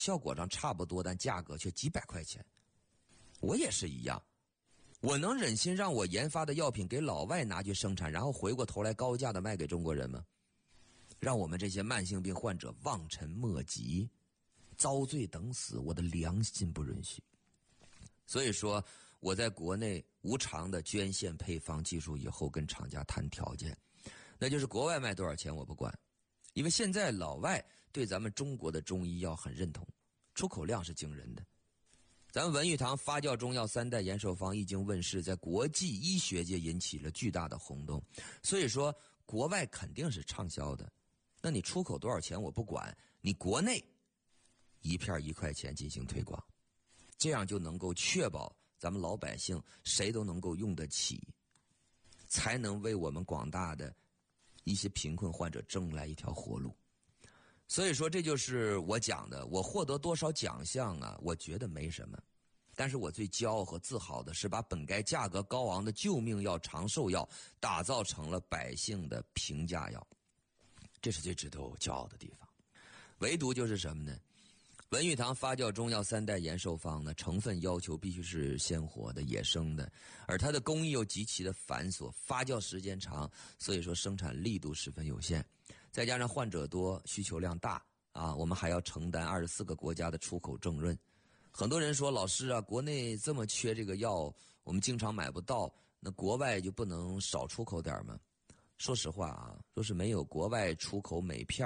效果上差不多，但价格却几百块钱。我也是一样，我能忍心让我研发的药品给老外拿去生产，然后回过头来高价的卖给中国人吗？让我们这些慢性病患者望尘莫及，遭罪等死，我的良心不允许。所以说我在国内无偿的捐献配方技术以后，跟厂家谈条件，那就是国外卖多少钱我不管，因为现在老外对咱们中国的中医药很认同，出口量是惊人的。咱们文玉堂发酵中药3代延寿方一经问世，在国际医学界引起了巨大的轰动，所以说国外肯定是畅销的。那你出口多少钱我不管，你国内一片1块钱进行推广，这样就能够确保咱们老百姓谁都能够用得起，才能为我们广大的一些贫困患者争来一条活路。所以说这就是我讲的，我获得多少奖项啊，我觉得没什么，但是我最骄傲和自豪的是把本该价格高昂的救命药、长寿药打造成了百姓的平价药，这是最值得我骄傲的地方。唯独就是什么呢？文玉堂发酵中药3代延寿方呢，成分要求必须是鲜活的、野生的，而它的工艺又极其的繁琐，发酵时间长，所以说生产力度十分有限。再加上患者多，需求量大啊，我们还要承担24个国家的出口重任。很多人说，老师啊，国内这么缺这个药，我们经常买不到，那国外就不能少出口点吗？说实话啊，若是没有国外出口每片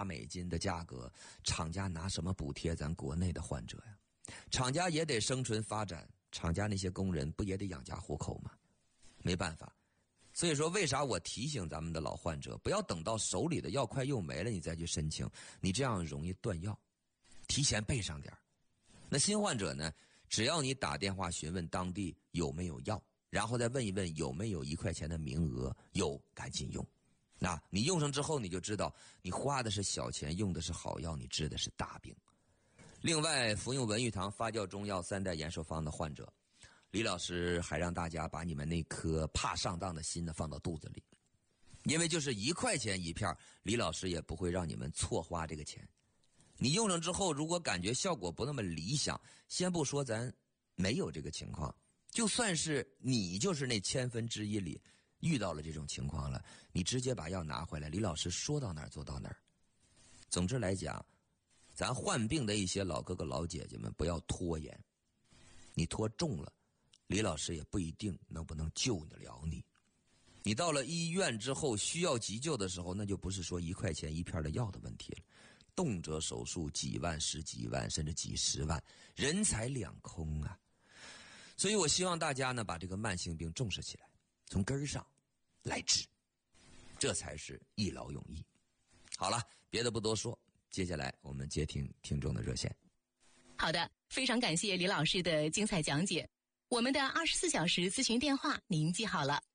$8的价格，厂家拿什么补贴咱国内的患者呀？厂家也得生存发展，厂家那些工人不也得养家糊口吗？没办法。所以说为啥我提醒咱们的老患者，不要等到手里的药快用没了你再去申请，你这样容易断药，提前备上点。那新患者呢，只要你打电话询问当地有没有药，然后再问一问有没有1块钱的名额，有赶紧用。那你用上之后你就知道，你花的是小钱，用的是好药，你治的是大病。另外，服用文玉堂发酵中药3代延寿方的患者，李老师还让大家把你们那颗怕上当的心呢放到肚子里，因为就是1块钱一片，李老师也不会让你们错花这个钱。你用上之后，如果感觉效果不那么理想，先不说咱没有这个情况，就算是你就是那1/1000里遇到了这种情况了，你直接把药拿回来，李老师说到哪儿做到哪儿。总之来讲，咱患病的一些老哥哥老姐姐们不要拖延，你拖重了，李老师也不一定能不能救得了你。你到了医院之后需要急救的时候，那就不是说1块钱一片的药的问题了，动辄手术几万、10几万甚至几十万，人财两空啊。所以我希望大家呢把这个慢性病重视起来，从根儿上来治，这才是一劳永逸。好了，别的不多说，接下来我们接听听众的热线。 好的，非常感谢李老师的精彩讲解。我们的24小时咨询电话您记好了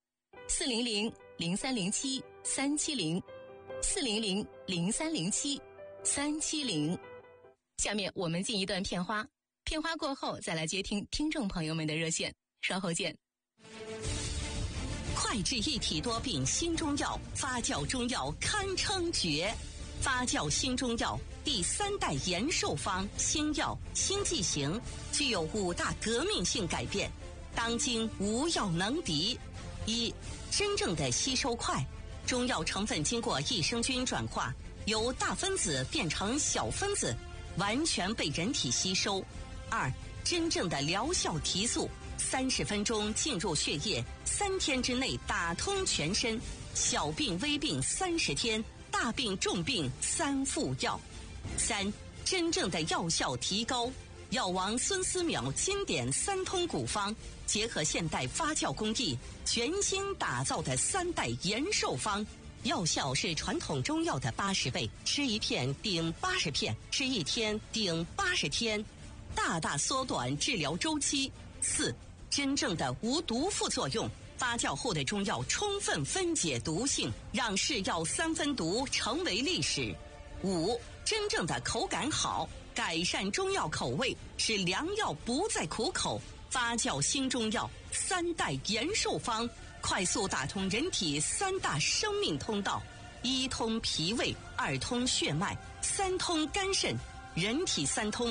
，400-0307-370，400-0307-370。下面我们进一段片花，片花过后再来接听听众朋友们的热线，稍后见。 快治一体多病新中药，发酵中药堪称绝。发酵新中药第3代延寿方新药新剂型，具有5大革命性改变，当今无药能敌。1. 真正的吸收快，中药成分经过益生菌转化，由大分子变成小分子，完全被人体吸收。2. 真正的疗效提速，30分钟进入血液，3天之内打通全身，小病微病30天，大病重病3副药。3. 真正的药效提高，药王孙思邈经典3通古方，结合现代发酵工艺，全新打造的3代延寿方，药效是传统中药的80倍，吃1片顶80片，吃1天顶80天，大大缩短治疗周期。4. 真正的无毒副作用，发酵后的中药充分分解毒性，让是药3分毒成为历史。5. 真正的口感好，改善中药口味，使良药不再苦口。发酵新中药3代延寿方，快速打通人体3大生命通道：1通脾胃，2通血脉，3通肝肾。 人体三通。